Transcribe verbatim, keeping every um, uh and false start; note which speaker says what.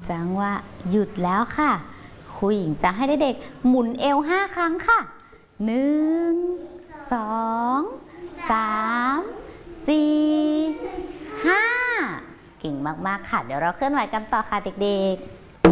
Speaker 1: จังหวะหยุดแล้วค่ะครูหญิงจะให้เด็กๆหมุนเอวห้าครั้งค่ะหนึ่งสองสามสี่ห้าเก่งมากๆค่ะเดี๋ยวเราเคลื่อนไหวกันต่อค่ะเด็กๆ